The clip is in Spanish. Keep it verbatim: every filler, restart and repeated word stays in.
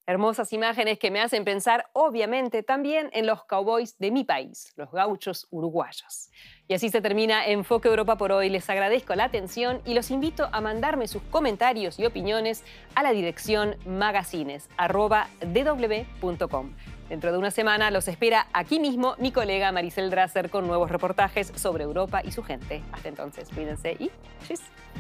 Hermosas imágenes que me hacen pensar, obviamente, también en los cowboys de mi país, los gauchos uruguayos. Y así se termina Enfoque Europa por hoy. Les agradezco la atención y los invito a mandarme sus comentarios y opiniones a la dirección magazines arroba d w punto com. Dentro de una semana los espera aquí mismo mi colega Maricel Drasser con nuevos reportajes sobre Europa y su gente. Hasta entonces, cuídense y tschüss.